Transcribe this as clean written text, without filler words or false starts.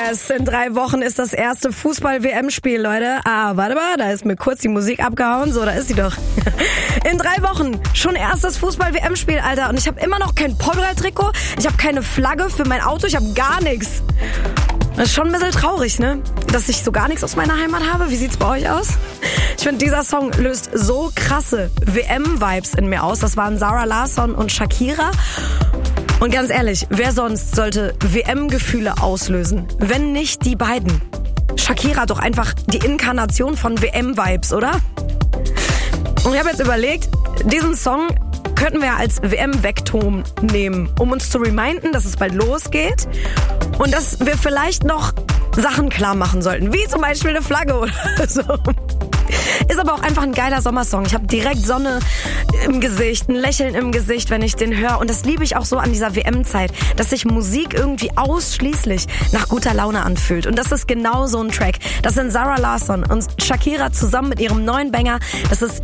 Yes, in 3 Wochen ist das erste Fußball-WM-Spiel, Leute. Warte mal, da ist mir kurz die Musik abgehauen. So, da ist sie doch. In 3 Wochen schon erstes Fußball-WM-Spiel, Alter. Und ich habe immer noch kein Portugal-Trikot. Ich habe keine Flagge für mein Auto. Ich habe gar nichts. Das ist schon ein bisschen traurig, ne? Dass ich so gar nichts aus meiner Heimat habe. Wie sieht's bei euch aus? Ich finde, dieser Song löst so krasse WM-Vibes in mir aus. Das waren Zara Larsson und Shakira. Und ganz ehrlich, wer sonst sollte WM-Gefühle auslösen, wenn nicht die beiden? Shakira doch einfach die Inkarnation von WM-Vibes, oder? Und ich habe jetzt überlegt, diesen Song könnten wir als WM-Vektor nehmen, um uns zu reminden, dass es bald losgeht und dass wir vielleicht noch Sachen klar machen sollten, wie zum Beispiel eine Flagge oder so. Ist aber auch einfach ein geiler Sommersong. Ich habe direkt Sonne im Gesicht, ein Lächeln im Gesicht, wenn ich den höre. Und das liebe ich auch so an dieser WM-Zeit, dass sich Musik irgendwie ausschließlich nach guter Laune anfühlt. Und das ist genau so ein Track. Das sind Zara Larsson und Shakira zusammen mit ihrem neuen Banger. Das ist